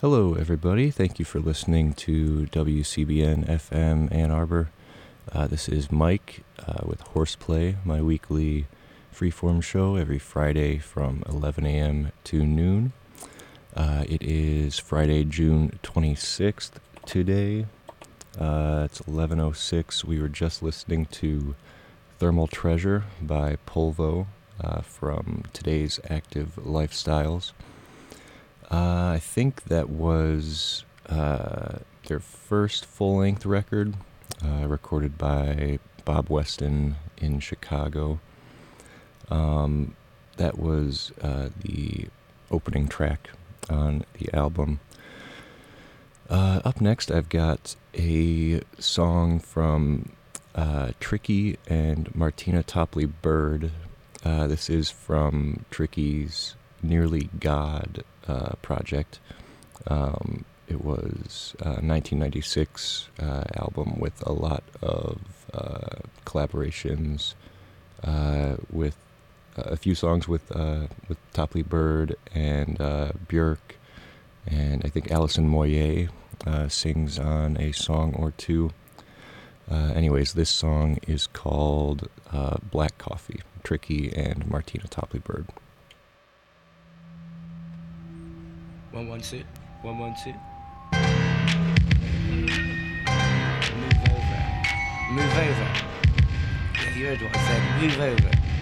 Hello, everybody. Thank you for listening to WCBN FM Ann Arbor. This is Mike with Horseplay, my weekly freeform show every Friday from 11 a.m. to noon. It is Friday, June 26th today. It's 11:06. We were just listening to Thermal Treasure by Polvo from today's Active Lifestyles. I think that was their first full-length record, recorded by Bob Weston in Chicago. That was the opening track on the album. Up next, I've got a song from Tricky and Martina Topley Bird. This is from Tricky's Nearly God project. It was a 1996 album with a lot of collaborations with a few songs with Topley Bird and Björk, and I think Alison Moyet sings on a song or two. Anyways, this song is called Black Coffee, Tricky and Martina Topley Bird. 1 1 2 1 1 2. Move over. Yeah, you heard what I said. Move over.